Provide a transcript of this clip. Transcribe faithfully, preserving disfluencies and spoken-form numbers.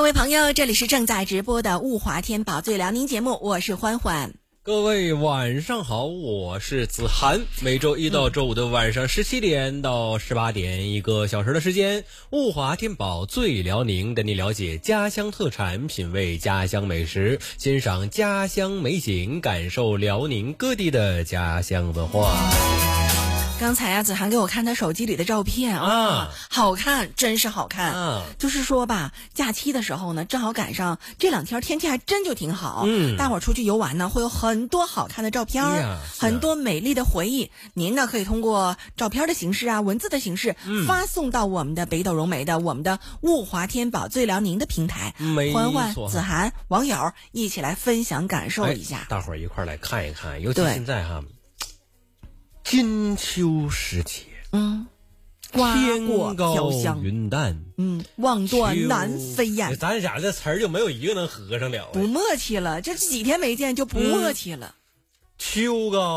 位朋友，这里是正在直播的物华天宝最辽宁节目，我是欢欢。 各位晚上好，我是子涵。每周一到周五的晚上十七点到十八点，一个小时的时间，物华天宝最辽宁，带你了解家乡特产，品味家乡美食，欣赏家乡美景，感受辽宁各地的家乡文化。 刚才啊，子涵给我看他手机里的照片啊、哦，好看，真是好看。 啊， 就是说吧，假期的时候呢，正好赶上这两天天气还真就挺好。 嗯， 大伙儿出去游玩呢，会有很多好看的照片、 哎呀， 很多美丽的回忆。您呢可以通过照片的形式啊，文字的形式、嗯、发送到我们的北斗融媒的我们的物华天宝最辽宁的平台。 没欢欢、 错， 子涵网友一起来分享感受一下。 哎、大伙儿一块儿来看一看，尤其现在哈。金秋时节， 嗯，花果飘香， 云淡， 嗯，望断南飞雁。 咱俩这词儿就没有一个能合上了， 不默契了，这几天没见就不默契了。 嗯、秋高。